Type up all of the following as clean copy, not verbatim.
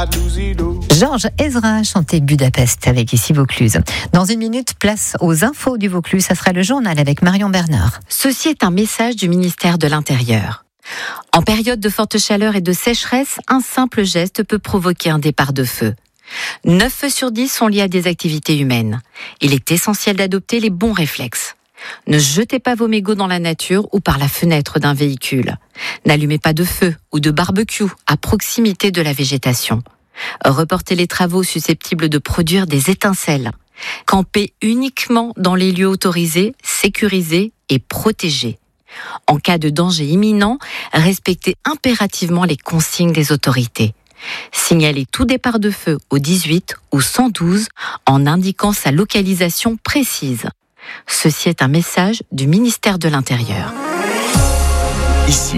Georges Ezra chantait Budapest avec ici Vaucluse. Dans une minute, place aux infos du Vaucluse. Ça sera le journal avec Marion Bernard. Ceci est un message du ministère de l'Intérieur. En période de forte chaleur et de sécheresse, un simple geste peut provoquer un départ de feu. 9 feux sur 10 sont liés à des activités humaines. Il est essentiel d'adopter les bons réflexes. Ne jetez pas vos mégots dans la nature ou par la fenêtre d'un véhicule. N'allumez pas de feu ou de barbecue à proximité de la végétation. Reportez les travaux susceptibles de produire des étincelles. Campez uniquement dans les lieux autorisés, sécurisés et protégés. En cas de danger imminent, respectez impérativement les consignes des autorités. Signalez tout départ de feu au 18 ou 112 en indiquant sa localisation précise. Ceci est un message du ministère de l'Intérieur. Ici,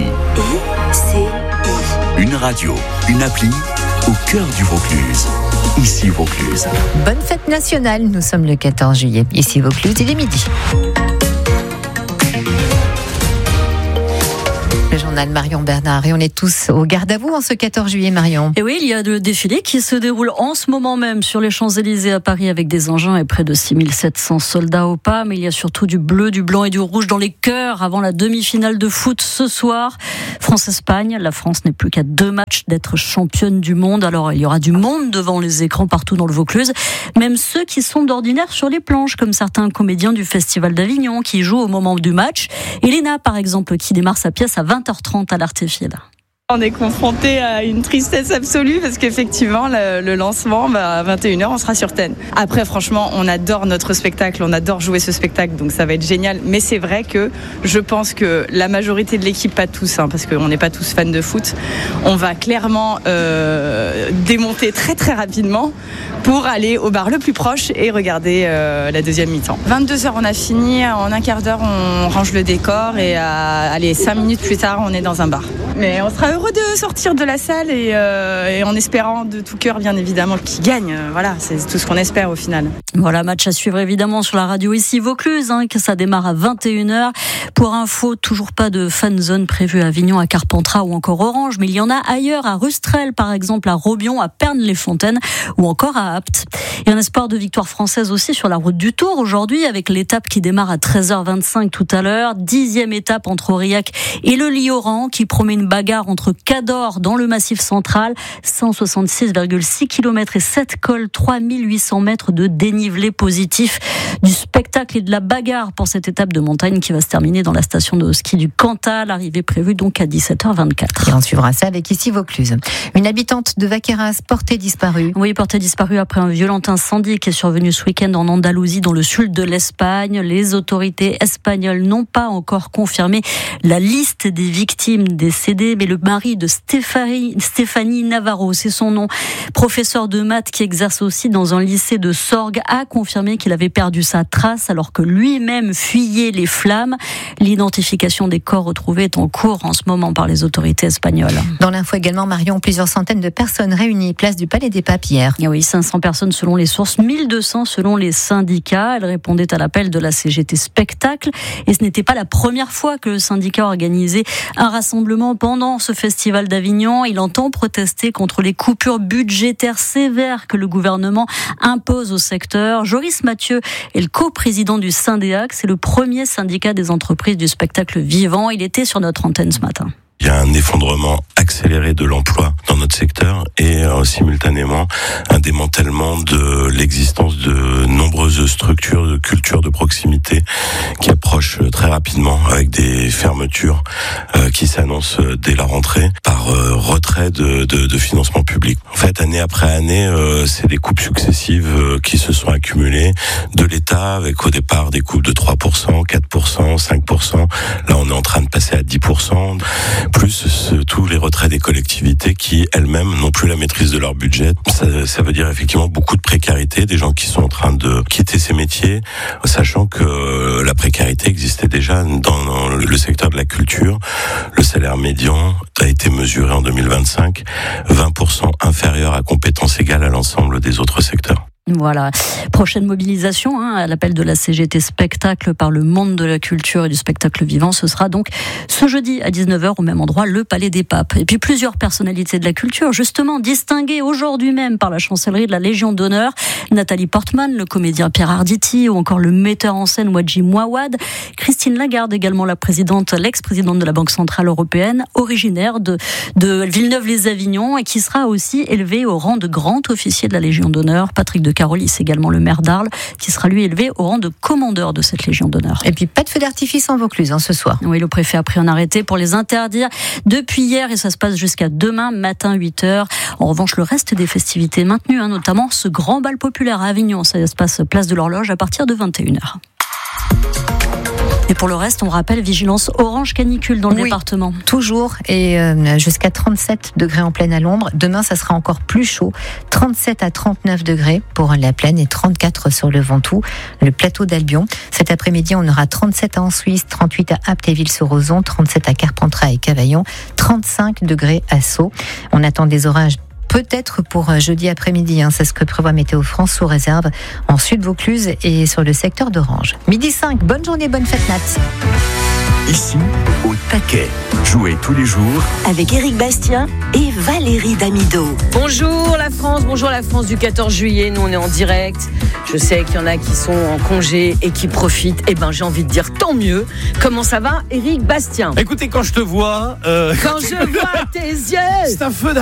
une radio, une appli au cœur du Vaucluse. Ici Vaucluse. Bonne fête nationale, nous sommes le 14 juillet. Ici Vaucluse, il est midi. Le journal Marion Bernard et on est tous au garde à vous en ce 14 juillet, Marion. Et oui, il y a le défilé qui se déroule en ce moment même sur les Champs-Élysées à Paris avec des engins et près de 6700 soldats au pas. Mais il y a surtout du bleu, du blanc et du rouge dans les cœurs avant la demi-finale de foot ce soir. France-Espagne, la France n'est plus qu'à 2 matchs d'être championne du monde. Alors il y aura du monde devant les écrans partout dans le Vaucluse. Même ceux qui sont d'ordinaire sur les planches, comme certains comédiens du Festival d'Avignon qui jouent au moment du match. Elena, par exemple, qui démarre sa pièce à 20h30 à l'Artéfil. On est confronté à une tristesse absolue parce qu'effectivement le lancement à 21h on sera sur scène. Après franchement on adore notre spectacle, on adore jouer ce spectacle donc ça va être génial, mais c'est vrai que je pense que la majorité de l'équipe, pas tous parce qu'on n'est pas tous fans de foot, on va clairement démonter très très rapidement pour aller au bar le plus proche et regarder la deuxième mi-temps. 22h on a fini, en un quart d'heure on range le décor et 5 minutes plus tard on est dans un bar. Mais on sera heureux de sortir de la salle et en espérant de tout cœur bien évidemment qu'ils gagnent. Voilà, c'est tout ce qu'on espère au final. Voilà, match à suivre évidemment sur la radio ici Vaucluse, que ça démarre à 21h. Pour info, toujours pas de fan zone prévue à Avignon, à Carpentras ou encore Orange, mais il y en a ailleurs, à Rustrel par exemple, à Robion, à Pernes-les-Fontaines ou encore à Apt. Et un espoir de victoire française aussi sur la route du Tour aujourd'hui avec l'étape qui démarre à 13h25 tout à l'heure. 10e étape entre Aurillac et le Lioran qui promet une bagarre entre Cador dans le Massif central, 166,6 km et 7 cols, 3800 mètres de dénivelé positif, du spectacle et de la bagarre pour cette étape de montagne qui va se terminer dans la station de ski du Cantal, arrivée prévue donc à 17h24. Et on suivra ça avec ici Vaucluse. Une habitante de Vaqueras portée disparue. Oui, portée disparue après un violent incendie qui est survenu ce week-end en Andalousie, dans le sud de l'Espagne. Les autorités espagnoles n'ont pas encore confirmé la liste des victimes décédées, mais le mari de Stéphanie Navarro, c'est son nom, professeur de maths qui exerce aussi dans un lycée de Sorgues, a confirmé qu'il avait perdu sa trace alors que lui-même fuyait les flammes. L'identification des corps retrouvés est en cours en ce moment par les autorités espagnoles. Dans l'info également, Marion, plusieurs centaines de personnes réunies place du Palais des Papes hier. Et oui, 500 personnes selon les sources, 1200 selon les syndicats. Elles répondaient à l'appel de la CGT Spectacle. Et ce n'était pas la première fois que le syndicat organisait un rassemblement pendant ce festival d'Avignon. Il entend protester contre les coupures budgétaires sévères que le gouvernement impose au secteur. Joris Mathieu est le coprésident du Syndéac. C'est le premier syndicat des entreprises du spectacle vivant. Il était sur notre antenne ce matin. Il y a un effondrement accéléré de l'emploi dans notre secteur et simultanément un démantèlement de l'existence de nombreuses structures de culture de proximité qui approchent très rapidement avec des fermetures qui s'annoncent dès la rentrée par retrait de financement public. En fait, année après année, c'est des coupes successives qui se sont accumulées de l'État avec au départ des coupes de 3%, 4%, 5%. Là, on est en train de passer à 10%. Plus tous les retraits des collectivités qui elles-mêmes n'ont plus la maîtrise de leur budget. Ça veut dire effectivement beaucoup de précarité, des gens qui sont en train de quitter ces métiers, sachant que la précarité existait déjà dans le secteur de la culture. Le salaire médian a été mesuré en 2025, 20% inférieur à compétences égales à l'ensemble des autres secteurs. Voilà. Prochaine mobilisation à l'appel de la CGT Spectacle par le monde de la culture et du spectacle vivant. Ce sera donc ce jeudi à 19h au même endroit, le Palais des Papes. Et puis plusieurs personnalités de la culture, justement distinguées aujourd'hui même par la chancellerie de la Légion d'honneur. Nathalie Portman, le comédien Pierre Arditi ou encore le metteur en scène Wadji Mouawad. Christine Lagarde, également l'ex-présidente de la Banque Centrale Européenne, originaire de Villeneuve-les-Avignon et qui sera aussi élevée au rang de grand officier de la Légion d'honneur. Patrick de Carolis, également le maire d'Arles, qui sera lui élevé au rang de commandeur de cette Légion d'honneur. Et puis pas de feu d'artifice en Vaucluse ce soir. Oui, le préfet a pris un arrêté pour les interdire depuis hier et ça se passe jusqu'à demain matin 8h. En revanche, le reste des festivités maintenues, notamment ce grand bal populaire à Avignon, ça se passe place de l'Horloge à partir de 21h. Et pour le reste, on rappelle vigilance orange canicule dans le département. Toujours et jusqu'à 37 degrés en plaine à l'ombre. Demain, ça sera encore plus chaud. 37 à 39 degrés pour la plaine et 34 sur le Ventoux, le plateau d'Albion. Cet après-midi, on aura 37 en Suisse, 38 à Apt et Ville-sur-Ozon, 37 à Carpentras et Cavaillon, 35 degrés à Sceaux. On attend des orages. Peut-être pour jeudi après-midi, c'est ce que prévoit Météo France sous réserve en Sud-Vaucluse et sur le secteur d'Orange. 12h05, bonne journée, bonne fête Nat. Ici, au taquet, jouez tous les jours avec Éric Bastien et Valérie Damido. Bonjour la France du 14 juillet, nous on est en direct. Je sais qu'il y en a qui sont en congé et qui profitent, j'ai envie de dire tant mieux. Comment ça va Éric Bastien? Écoutez, quand je te vois... Quand je vois tes yeux, c'est un feu